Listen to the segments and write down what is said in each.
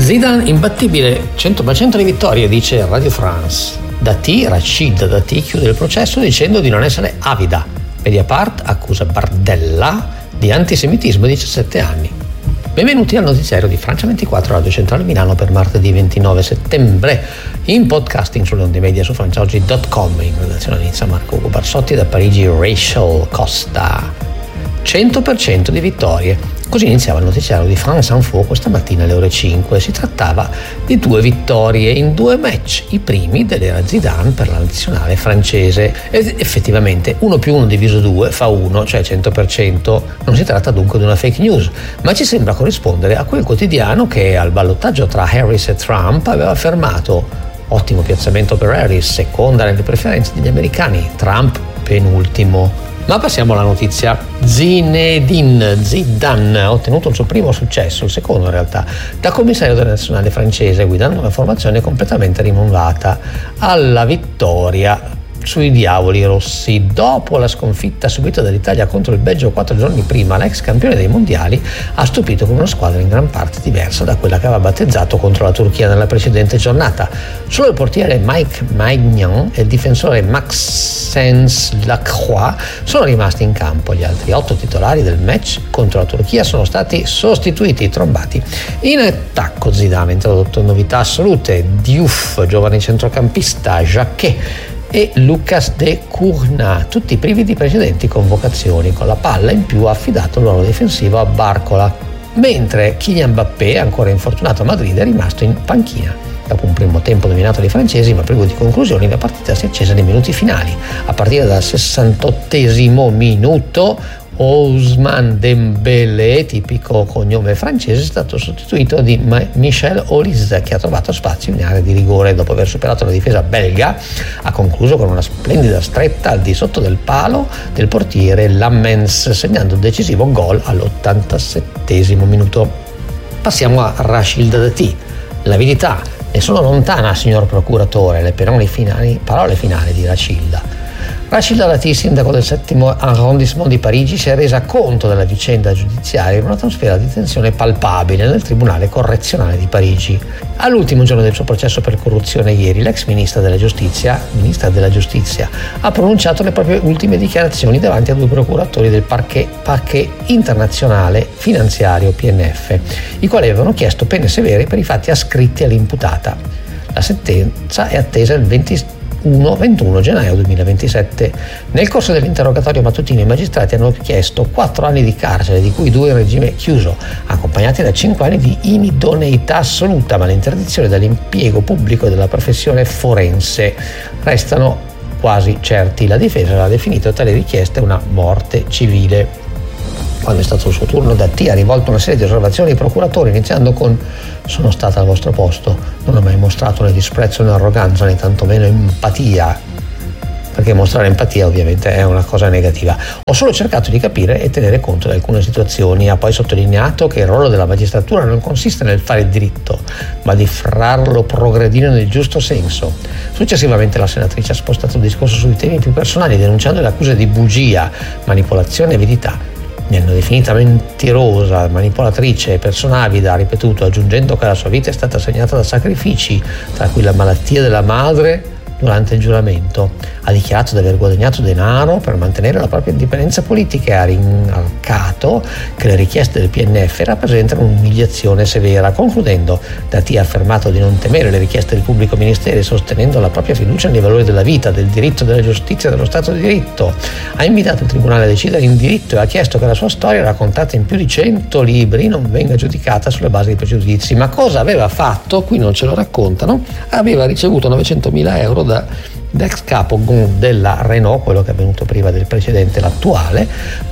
Zidane imbattibile, 100% di vittorie, dice Radio France. Rachid Dati chiude il processo dicendo di non essere avida. Mediapart accusa Bardella di antisemitismo a 17 anni. Benvenuti al notiziario di Francia 24, Radio Centrale Milano, per martedì 29 settembre. In podcasting sulle onde media su franciaoggi.com. In redazione inizia Marco Ugo Barsotti, da Parigi Rachel Costa. 100% di vittorie. Così iniziava il notiziario di France Info questa mattina alle ore 5. Si trattava di 2 vittorie in 2 match, i primi dell'era Zidane per la nazionale francese. Ed effettivamente 1 più 1 diviso 2 fa 1, cioè 100%. Non si tratta dunque di una fake news, ma ci sembra corrispondere a quel quotidiano che al ballottaggio tra Harris e Trump aveva affermato: ottimo piazzamento per Harris, seconda nelle preferenze degli americani, Trump penultimo. Ma passiamo alla notizia. Zinedine Zidane ha ottenuto il suo primo successo, il secondo in realtà, da commissario della nazionale francese, guidando una formazione completamente rinnovata alla vittoria sui diavoli rossi. Dopo la sconfitta subita dall'Italia contro il Belgio 4 giorni prima, l'ex campione dei mondiali ha stupito con una squadra in gran parte diversa da quella che aveva battezzato contro la Turchia nella precedente giornata. Solo il portiere Mike Maignan e il difensore Maxence Lacroix sono rimasti in campo. Gli altri 8 titolari del match contro la Turchia sono stati sostituiti, trombati. In attacco Zidane ha introdotto novità assolute: Diouf, giovane centrocampista, Jacquet e Lucas de Courna, tutti privi di precedenti convocazioni. Con la palla in più ha affidato il ruolo difensivo a Barcola, mentre Kylian Mbappé, ancora infortunato a Madrid, è rimasto in panchina. Dopo un primo tempo dominato dai francesi ma privo di conclusioni, la partita si è accesa nei minuti finali. A partire dal 68esimo minuto, Ousmane Dembélé, tipico cognome francese, è stato sostituito di Michel Olise, che ha trovato spazio in area di rigore. Dopo aver superato la difesa belga, ha concluso con una splendida stretta al di sotto del palo del portiere Lammens, segnando il decisivo gol all'87esimo minuto. Passiamo a Rachid Dati. L'avidità: ne sono lontana, signor procuratore, le parole finali di Rachid. Rachid Dati, sindaco del 7° arrondissement di Parigi, si è resa conto della vicenda giudiziaria in un'atmosfera di tensione palpabile nel Tribunale correzionale di Parigi. All'ultimo giorno del suo processo per corruzione ieri, l'ex ministra della giustizia ha pronunciato le proprie ultime dichiarazioni davanti a 2 procuratori del parquet internazionale finanziario PNF, i quali avevano chiesto pene severe per i fatti ascritti all'imputata. La sentenza è attesa il 21 gennaio 2027. Nel corso dell'interrogatorio mattutino i magistrati hanno chiesto 4 anni di carcere, di cui 2 in regime chiuso, accompagnati da 5 anni di inidoneità assoluta, ma l'interdizione dall'impiego pubblico della professione forense. Restano quasi certi. La difesa ha definito tale richiesta una morte civile. Quando è stato il suo turno, Dati ha rivolto una serie di osservazioni ai procuratori, iniziando con: sono stata al vostro posto, non ho mai mostrato né disprezzo né arroganza né tantomeno empatia, perché mostrare empatia ovviamente è una cosa negativa. Ho solo cercato di capire e tenere conto di alcune situazioni. Ha poi sottolineato che il ruolo della magistratura non consiste nel fare il diritto, ma di farlo progredire nel giusto senso. Successivamente la senatrice ha spostato il discorso sui temi più personali, denunciando le accuse di bugia, manipolazione e avidità. Mi hanno definita mentirosa, manipolatrice e persona avida, ha ripetuto, aggiungendo che la sua vita è stata segnata da sacrifici, tra cui la malattia della madre durante il giuramento. Ha dichiarato di aver guadagnato denaro per mantenere la propria indipendenza politica e ha rimarcato che le richieste del PNF rappresentano un'umiliazione severa. Concludendo, Dati ha affermato di non temere le richieste del pubblico ministero, sostenendo la propria fiducia nei valori della vita, del diritto, della giustizia e dello Stato di diritto. Ha invitato il Tribunale a decidere in diritto e ha chiesto che la sua storia, raccontata in più di 100 libri, non venga giudicata sulle basi dei pregiudizi. Ma cosa aveva fatto? Qui non ce lo raccontano. Aveva ricevuto 900.000 euro dall'ex capo della Renault, quello che è venuto prima del precedente, l'attuale,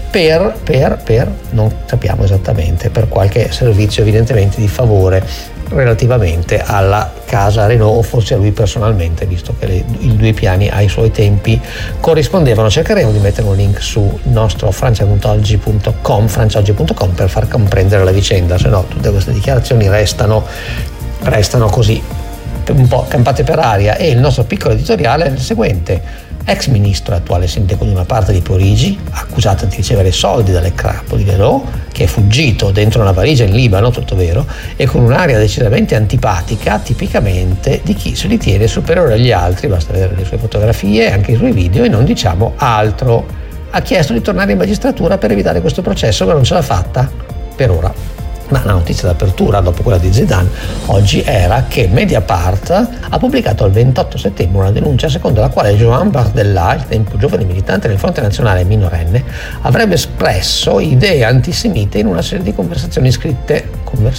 per non sappiamo esattamente, per qualche servizio evidentemente di favore relativamente alla casa Renault, o forse a lui personalmente, visto che i 2 piani ai suoi tempi corrispondevano. Cercheremo di mettere un link sul nostro franciaoggi.com per far comprendere la vicenda, se no tutte queste dichiarazioni restano così un po' campate per aria. E il nostro piccolo editoriale è il seguente: ex ministro e attuale sindaco di una parte di Parigi, accusata di ricevere soldi dalle capo di Lelò, che è fuggito dentro una valigia in Libano, tutto vero, e con un'aria decisamente antipatica, tipicamente di chi si ritiene superiore agli altri, basta vedere le sue fotografie e anche i suoi video, e non diciamo altro. Ha chiesto di tornare in magistratura per evitare questo processo, ma non ce l'ha fatta per ora. Ma la notizia d'apertura, dopo quella di Zidane, oggi era che Mediapart ha pubblicato il 28 settembre una denuncia secondo la quale Joan Bardella, il tempo giovane militante del Fronte Nazionale minorenne, avrebbe espresso idee antisemite in una serie di conversazioni scritte.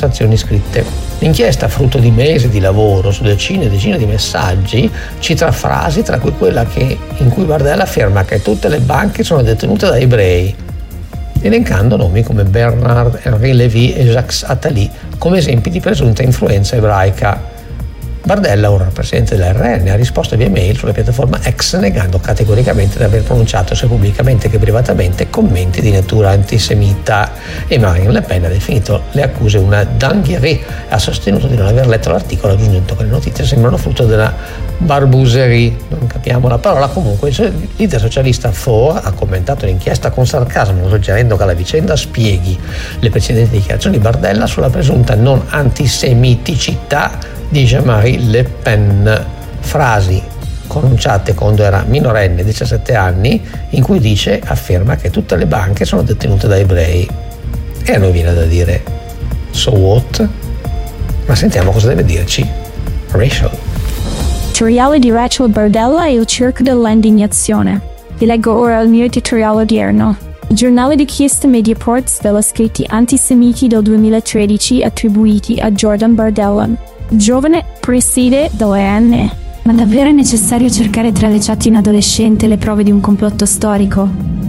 L'inchiesta, frutto di mesi di lavoro su decine e decine di messaggi, cita frasi tra cui quella in cui Bardella afferma che tutte le banche sono detenute da ebrei, elencando nomi come Bernard-Henri Lévy e Jacques Attali come esempi di presunta influenza ebraica. Bardella, ora presidente dell'RN, ha risposto via mail sulla piattaforma X negando categoricamente di aver pronunciato sia pubblicamente che privatamente commenti di natura antisemita, e Marine Le Pen ha definito le accuse una dinguerie e ha sostenuto di non aver letto l'articolo, aggiungendo che le notizie sembrano frutto della barbuserie, non capiamo la parola. Comunque il leader socialista Faure ha commentato l'inchiesta con sarcasmo, suggerendo che la vicenda spieghi le precedenti dichiarazioni di Bardella sulla presunta non antisemiticità di Jean-Marie Le Pen, frasi pronunciate quando era minorenne, 17 anni, in cui afferma che tutte le banche sono detenute da ebrei. E a noi viene da dire so what? Ma sentiamo cosa deve dirci Rachel. Editoriale di Rachel Bardella e il circo dell'indignazione. Vi leggo ora il mio editoriale odierno. Il giornale di Chiesta Mediapart svela scritti antisemiti del 2013 attribuiti a Jordan Bardella, giovane preside dell'EN. Ma davvero è necessario cercare tra le chat di un adolescente le prove di un complotto storico?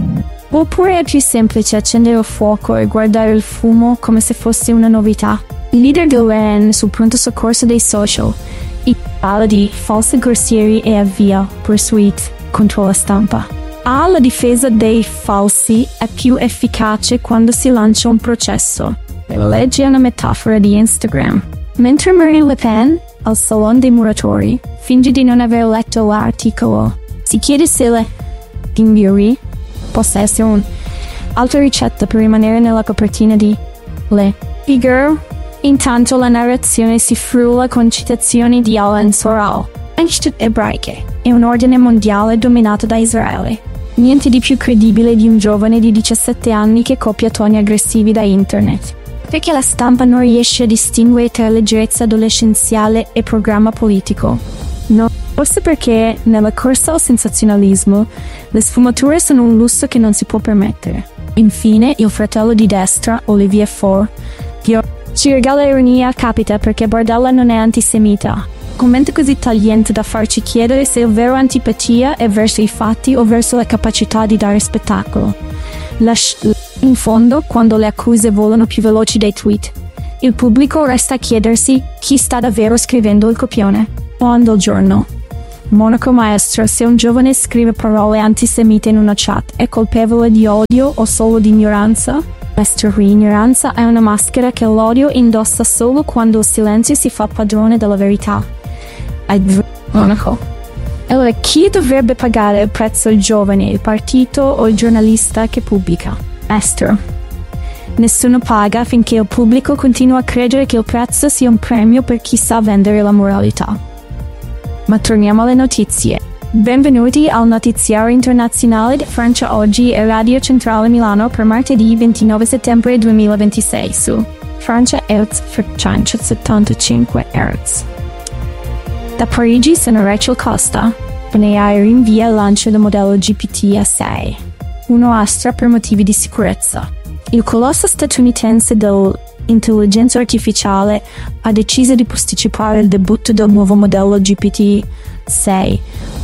Oppure è più semplice accendere il fuoco e guardare il fumo come se fosse una novità? Il leader dell'EN sul pronto soccorso dei social parla di false grossieri e avvia pursuit contro la stampa. La difesa dei falsi è più efficace quando si lancia un processo. La legge è una metafora di Instagram. Mentre Marine Le Pen, al Salon dei Muratori, finge di non aver letto l'articolo. Si chiede se le dinguerie possa essere un'altra ricetta per rimanere nella copertina di Le Figaro. Intanto la narrazione si frulla con citazioni di Alan Soral, Einstein ebraiche, e un ordine mondiale dominato da Israele. Niente di più credibile di un giovane di 17 anni che copia toni aggressivi da internet. Perché la stampa non riesce a distinguere tra leggerezza adolescenziale e programma politico? No, forse perché nella corsa al sensazionalismo le sfumature sono un lusso che non si può permettere. Infine, il fratello di destra, Olivier Faure, ci regala ironia capita perché Bardella non è antisemita. Commento così tagliente da farci chiedere se il vero antipatia è verso i fatti o verso la capacità di dare spettacolo. In fondo, quando le accuse volano più veloci dei tweet, il pubblico resta a chiedersi chi sta davvero scrivendo il copione. Quando il giorno. Monaco maestro, se un giovane scrive parole antisemite in una chat, è colpevole di odio o solo di ignoranza? L'ignoranza è una maschera che l'odio indossa solo quando il silenzio si fa padrone della verità. Monaco. Allora, chi dovrebbe pagare il prezzo? Il giovane, il partito o il giornalista che pubblica? Esther. Nessuno paga finché il pubblico continua a credere che il prezzo sia un premio per chi sa vendere la moralità. Ma torniamo alle notizie. Benvenuti al notiziario internazionale di Francia Oggi e Radio Centrale Milano per martedì 29 settembre 2026 su Francia Hertz Frequenza 75 Hz. Da Parigi sono Rachel Costa. OpenAI rinvia il lancio del modello GPT-6. Uno Astra per motivi di sicurezza. Il colosso statunitense dell'intelligenza artificiale ha deciso di posticipare il debutto del nuovo modello GPT-6.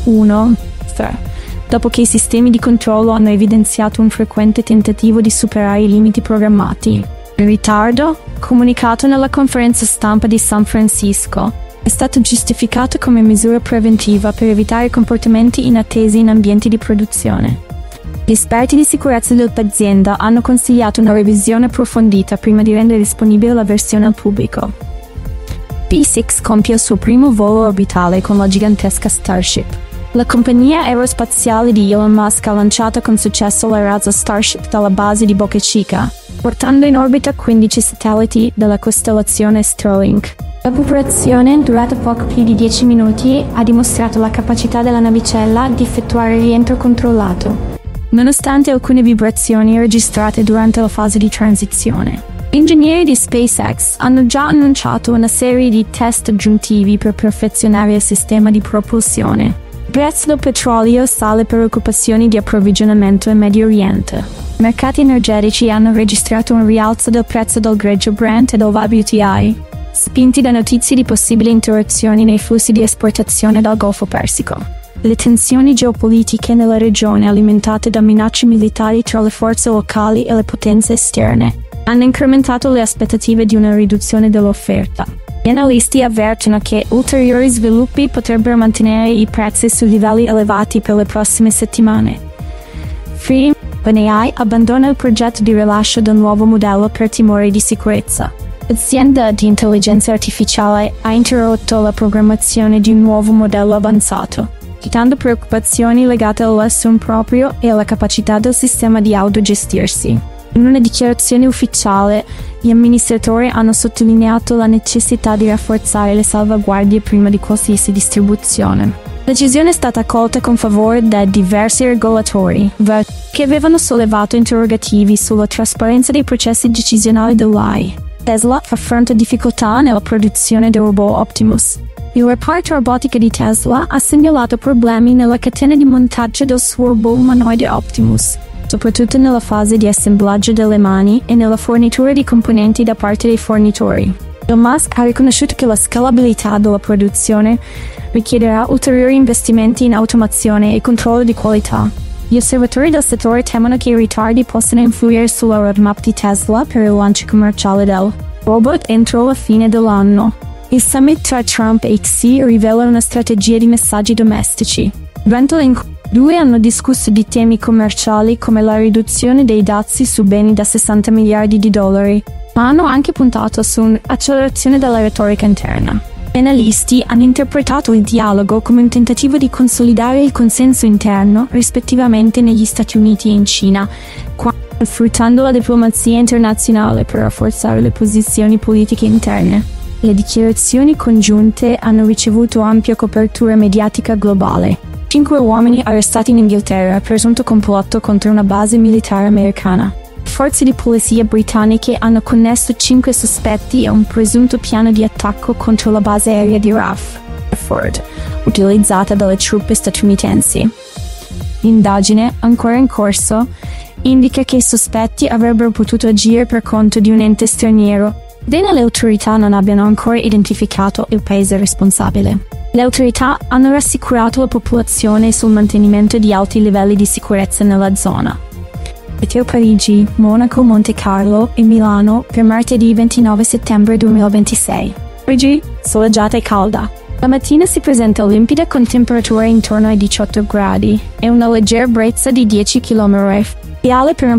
Dopo che i sistemi di controllo hanno evidenziato un frequente tentativo di superare i limiti programmati. Il ritardo, comunicato nella conferenza stampa di San Francisco, è stato giustificato come misura preventiva per evitare comportamenti inattesi in ambienti di produzione. Gli esperti di sicurezza dell'azienda hanno consigliato una revisione approfondita prima di rendere disponibile la versione al pubblico. SpaceX compie il suo primo volo orbitale con la gigantesca Starship. La compagnia aerospaziale di Elon Musk ha lanciato con successo la razza Starship dalla base di Boca Chica, portando in orbita 15 satelliti della costellazione Starlink. L'operazione, durata poco più di 10 minuti, ha dimostrato la capacità della navicella di effettuare rientro controllato, nonostante alcune vibrazioni registrate durante la fase di transizione. Gli ingegneri di SpaceX hanno già annunciato una serie di test aggiuntivi per perfezionare il sistema di propulsione. Il prezzo del petrolio sale per occupazioni di approvvigionamento in Medio Oriente. I mercati energetici hanno registrato un rialzo del prezzo del greggio Brent e del WTI, spinti da notizie di possibili interruzioni nei flussi di esportazione dal Golfo Persico. Le tensioni geopolitiche nella regione, alimentate da minacce militari tra le forze locali e le potenze esterne, hanno incrementato le aspettative di una riduzione dell'offerta. Gli analisti avvertono che ulteriori sviluppi potrebbero mantenere i prezzi su livelli elevati per le prossime settimane. Freedom OpenAI abbandona il progetto di rilascio del nuovo modello per timori di sicurezza. L'azienda di intelligenza artificiale ha interrotto la programmazione di un nuovo modello avanzato, citando preoccupazioni legate all'assunto proprio e alla capacità del sistema di autogestirsi. In una dichiarazione ufficiale, gli amministratori hanno sottolineato la necessità di rafforzare le salvaguardie prima di qualsiasi distribuzione. La decisione è stata accolta con favore da diversi regolatori, che avevano sollevato interrogativi sulla trasparenza dei processi decisionali dell'AI. Tesla affronta difficoltà nella produzione del robot Optimus. Il reparto robotica di Tesla ha segnalato problemi nella catena di montaggio del suo robot umanoide Optimus, soprattutto nella fase di assemblaggio delle mani e nella fornitura di componenti da parte dei fornitori. Elon Musk ha riconosciuto che la scalabilità della produzione richiederà ulteriori investimenti in automazione e controllo di qualità. Gli osservatori del settore temono che i ritardi possano influire sulla roadmap di Tesla per il lancio commerciale del robot entro la fine dell'anno. Il summit tra Trump e Xi rivela una strategia di messaggi domestici. Durante l'incontro, i due hanno discusso di temi commerciali come la riduzione dei dazi su beni da $60 miliardi, ma hanno anche puntato su un'accelerazione della retorica interna. Gli analisti hanno interpretato il dialogo come un tentativo di consolidare il consenso interno, rispettivamente negli Stati Uniti e in Cina, sfruttando la diplomazia internazionale per rafforzare le posizioni politiche interne. Le dichiarazioni congiunte hanno ricevuto ampia copertura mediatica globale. 5 uomini arrestati in Inghilterra, presunto complotto contro una base militare americana. Forze di polizia britanniche hanno connesso 5 sospetti a un presunto piano di attacco contro la base aerea di Rutherford, utilizzata dalle truppe statunitensi. L'indagine, ancora in corso, indica che i sospetti avrebbero potuto agire per conto di un ente straniero, sebbene le autorità non abbiano ancora identificato il paese responsabile. Le autorità hanno rassicurato la popolazione sul mantenimento di alti livelli di sicurezza nella zona. Meteo Parigi, Monaco, Monte Carlo e Milano per martedì 29 settembre 2026. Parigi, soleggiata e calda. La mattina si presenta limpida con temperature intorno ai 18 gradi e una leggera brezza di 10 km. Ideale per un